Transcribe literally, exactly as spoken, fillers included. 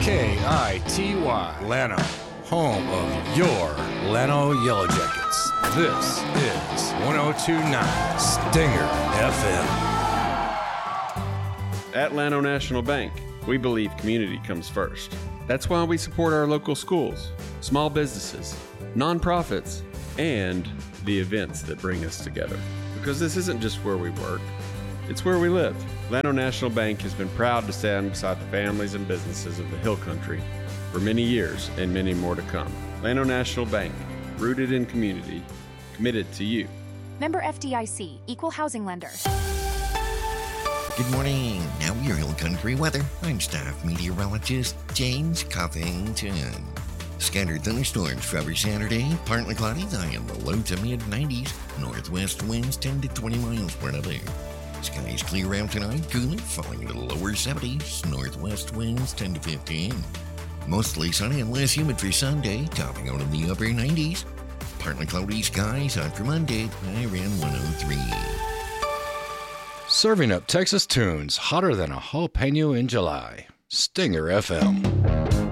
K I T Y, Llano, home of your Llano Yellow Jackets. This is one oh two point nine Stinger F M. At Llano National Bank, we believe community comes first. That's why we support our local schools, small businesses, nonprofits, and the events that bring us together. Because this isn't just where we work, it's where we live. Llano National Bank has been proud to stand beside the families and businesses of the Hill Country for many years and many more to come. Llano National Bank, rooted in community, committed to you. Member F D I C, Equal Housing Lender. Good morning. Now your Hill Country weather. I'm staff meteorologist James Covington. Scattered thunderstorms for every Saturday. Partly cloudy, high in the low to mid nineties. Northwest winds ten to twenty miles per hour. Skies clear out tonight, cooler, falling into the lower seventies. Northwest winds ten to fifteen. Mostly sunny and less humid for Sunday, topping out in the upper nineties. Partly cloudy skies on for Monday, high around one oh three. Serving up Texas tunes hotter than a jalapeno in July. Stinger F M.